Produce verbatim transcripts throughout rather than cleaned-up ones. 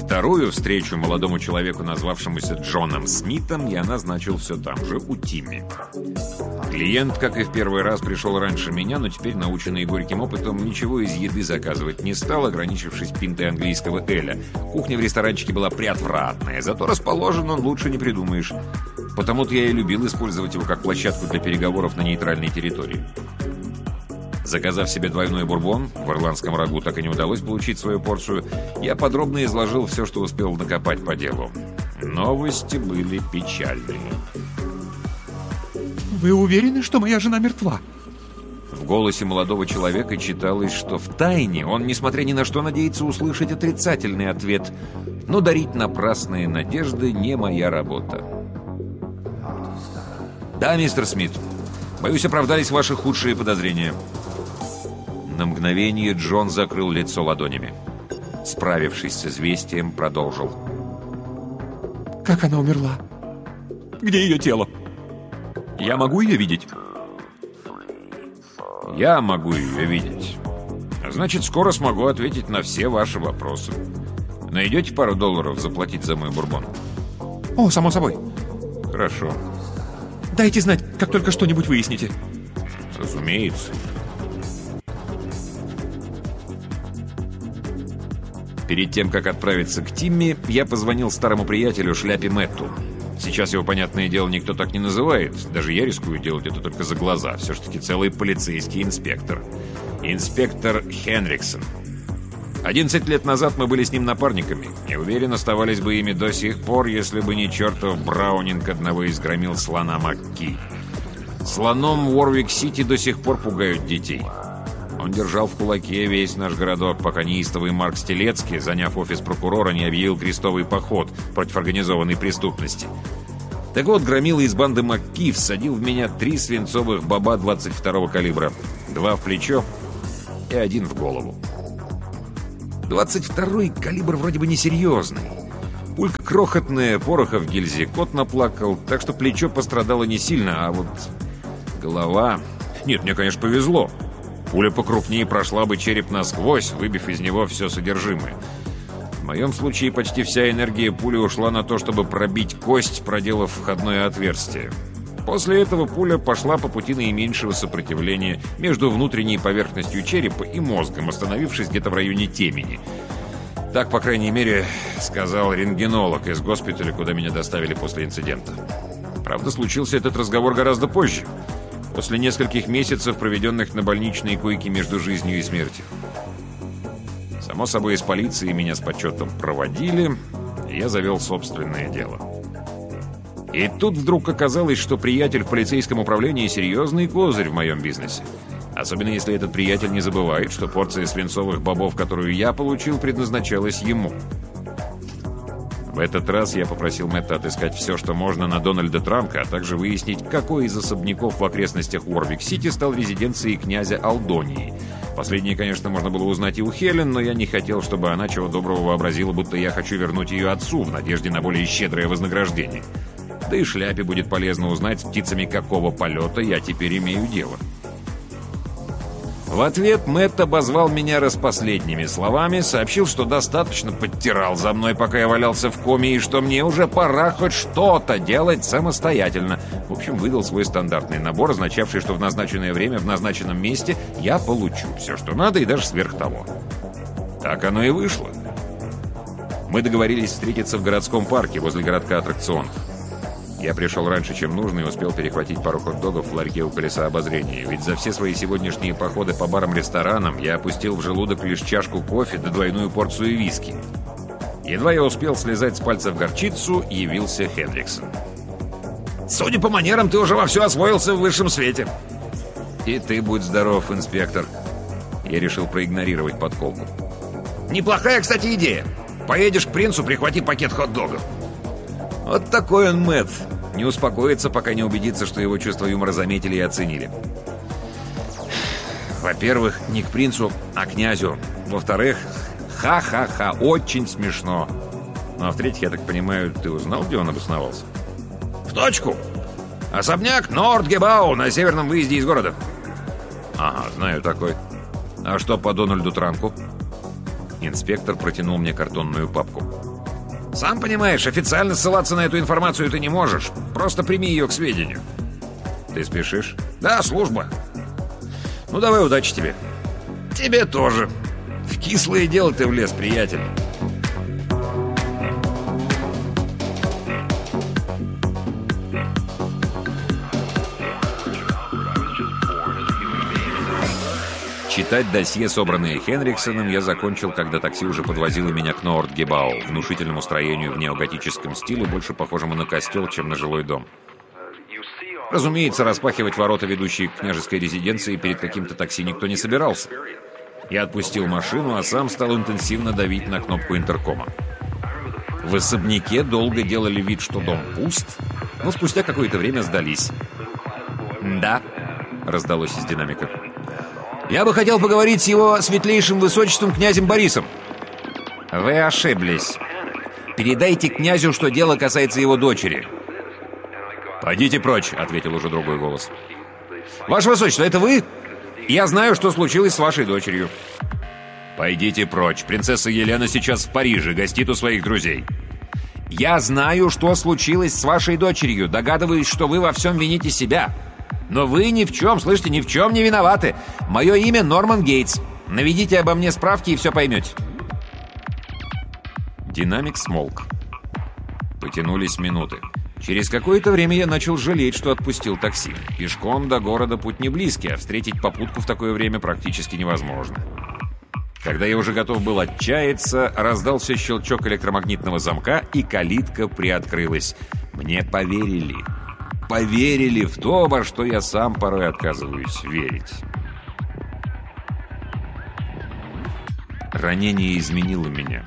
Вторую встречу молодому человеку, назвавшемуся Джоном Смитом, я назначил все там же, у Тимми. Клиент, как и в первый раз, пришел раньше меня, но теперь, наученный горьким опытом, ничего из еды заказывать не стал, ограничившись пинтой английского эля. Кухня в ресторанчике была приотвратная, зато расположен он лучше не придумаешь. Потому-то я и любил использовать его как площадку для переговоров на нейтральной территории. Заказав себе двойной бурбон, в ирландском рагу так и не удалось получить свою порцию, я подробно изложил все, что успел накопать по делу. Новости были печальные. «Вы уверены, что моя жена мертва?» В голосе молодого человека читалось, что втайне он, несмотря ни на что, надеется услышать отрицательный ответ. Но дарить напрасные надежды не моя работа. «Да, мистер Смит, боюсь, оправдались ваши худшие подозрения». На мгновение Джон закрыл лицо ладонями. Справившись с известием, продолжил. «Как она умерла? Где ее тело? Я могу ее видеть?» «Я могу ее видеть. Значит, скоро смогу ответить на все ваши вопросы. Найдете пару долларов заплатить за мой бурбон?» «О, само собой». «Хорошо». «Дайте знать, как только что-нибудь выясните». «Разумеется». Перед тем, как отправиться к Тимми, я позвонил старому приятелю Шляпе Мэтту. Сейчас его, понятное дело, никто так не называет. Даже я рискую делать это только за глаза. Все-таки целый полицейский инспектор. Инспектор Хенриксон. одиннадцать лет назад мы были с ним напарниками. И уверен, оставались бы ими до сих пор, если бы не чертов Браунинг одного изгромил слона Макки. Слоном в Уорвик-Сити до сих пор пугают детей. Он держал в кулаке весь наш городок, пока неистовый Марк Стелецкий, заняв офис прокурора, не объявил крестовый поход против организованной преступности. Так вот, громила из банды Макки всадил в меня три свинцовых баба двадцать второго калибра. Два в плечо и один в голову. двадцать второй калибр вроде бы несерьезный. Пулька крохотная, пороха в гильзе, кот наплакал, так что плечо пострадало не сильно, а вот голова... Нет, мне, конечно, повезло. Пуля покрупнее прошла бы череп насквозь, выбив из него все содержимое. В моем случае почти вся энергия пули ушла на то, чтобы пробить кость, проделав входное отверстие. После этого пуля пошла по пути наименьшего сопротивления между внутренней поверхностью черепа и мозгом, остановившись где-то в районе темени. Так, по крайней мере, сказал рентгенолог из госпиталя, куда меня доставили после инцидента. Правда, случился этот разговор гораздо позже. После нескольких месяцев, проведенных на больничной койке между жизнью и смертью. Само собой, из полиции меня с почетом проводили, и я завел собственное дело. И тут вдруг оказалось, что приятель в полицейском управлении — серьезный козырь в моем бизнесе. Особенно если этот приятель не забывает, что порция свинцовых бобов, которую я получил, предназначалась ему. В этот раз я попросил Мэтта отыскать все, что можно на Дональда Трамка, а также выяснить, какой из особняков в окрестностях Уорвик-Сити стал резиденцией князя Алдонии. Последнее, конечно, можно было узнать и у Хелен, но я не хотел, чтобы она чего доброго вообразила, будто я хочу вернуть ее отцу в надежде на более щедрое вознаграждение. Да и Шляпе будет полезно узнать, с птицами какого полета я теперь имею дело. В ответ Мэтт обозвал меня распоследними словами, сообщил, что достаточно подтирал за мной, пока я валялся в коме, и что мне уже пора хоть что-то делать самостоятельно. В общем, выдал свой стандартный набор, означавший, что в назначенное время в назначенном месте я получу все, что надо, и даже сверх того. Так оно и вышло. Мы договорились встретиться в городском парке возле городка аттракционов. Я пришел раньше, чем нужно, и успел перехватить пару хот-догов в ларьке у колеса обозрения. Ведь за все свои сегодняшние походы по барам-ресторанам я опустил в желудок лишь чашку кофе да двойную порцию виски. Едва я успел слезать с пальцев горчицу, явился Хенриксон. «Судя по манерам, ты уже вовсю освоился в высшем свете». «И ты будь здоров, инспектор». Я решил проигнорировать подколку. «Неплохая, кстати, идея. Поедешь к принцу, прихвати пакет хот-догов». Вот такой он Мэтт. Не успокоится, пока не убедится, что его чувство юмора заметили и оценили. Во-первых, не к принцу, а к князю. Во-вторых, ха-ха-ха, очень смешно. Ну а в-третьих, я так понимаю, ты узнал, где он обосновался? В точку. Особняк Нордгебау на северном выезде из города. Ага, знаю такой. А что по Дональду Транку? Инспектор протянул мне картонную папку. Сам понимаешь, официально ссылаться на эту информацию ты не можешь. Просто прими ее к сведению. Ты спешишь? Да, служба. Ну, давай, удачи тебе. Тебе тоже. В кислое дело ты влез, приятель. Читать досье, собранное Хенриксоном, я закончил, когда такси уже подвозило меня к Ноордгебау, внушительному строению в неоготическом стиле, больше похожему на костел, чем на жилой дом. Разумеется, распахивать ворота, ведущие к княжеской резиденции, перед каким-то такси никто не собирался. Я отпустил машину, а сам стал интенсивно давить на кнопку интеркома. В особняке долго делали вид, что дом пуст, но спустя какое-то время сдались. «Да», — раздалось из динамика. «Я бы хотел поговорить с его светлейшим высочеством князем Борисом». «Вы ошиблись. Передайте князю, что дело касается его дочери». «Пойдите прочь», — ответил уже другой голос. «Ваше высочество, это вы? Я знаю, что случилось с вашей дочерью». «Пойдите прочь. Принцесса Елена сейчас в Париже, гостит у своих друзей». «Я знаю, что случилось с вашей дочерью. Догадываюсь, что вы во всем вините себя. Но вы ни в чем, слышите, ни в чем не виноваты. Мое имя Норман Гейтс. Наведите обо мне справки и все поймете». Динамик смолк. Потянулись минуты. Через какое-то время я начал жалеть, что отпустил такси. Пешком до города путь не близкий, а встретить попутку в такое время практически невозможно. Когда я уже готов был отчаяться, раздался щелчок электромагнитного замка, и калитка приоткрылась. Мне поверили. Поверили в то, во что я сам порой отказываюсь верить. Ранение изменило меня.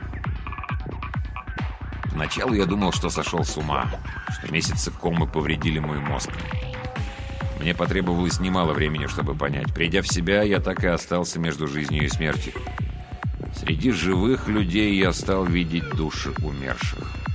Поначалу я думал, что сошел с ума, что месяцы комы повредили мой мозг. Мне потребовалось немало времени, чтобы понять. Придя в себя, я так и остался между жизнью и смертью. Среди живых людей я стал видеть души умерших.